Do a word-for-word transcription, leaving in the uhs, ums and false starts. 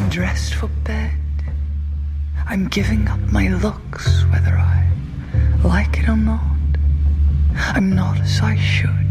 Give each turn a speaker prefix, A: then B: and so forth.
A: I'm dressed for bed. I'm giving up my looks, whether I like it or not. I'm not as I should.